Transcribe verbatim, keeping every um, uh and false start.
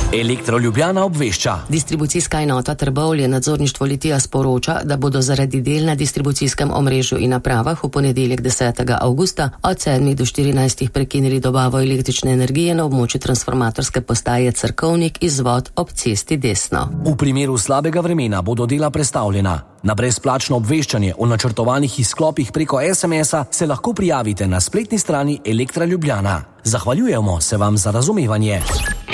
Elektro Ljubljana obvešča. Distribucijska enota Trbovlje nadzorništvo Litija sporoča, da bodo zaradi del na distribucijskem omrežju in napravah v ponedeljek desetega avgusta od sedmih do štirinajstih prekinili dobavo električne energije na območju transformatorske postaje Cerkovnik izvod ob cesti desno. V primeru slabega vremena bodo dela prestavljena. Na brezplačno obveščanje o načrtovanih izklopih preko es em es-a se lahko prijavite na spletni strani Elektra Ljubljana. Zahvaljujemo se vam za razumevanje.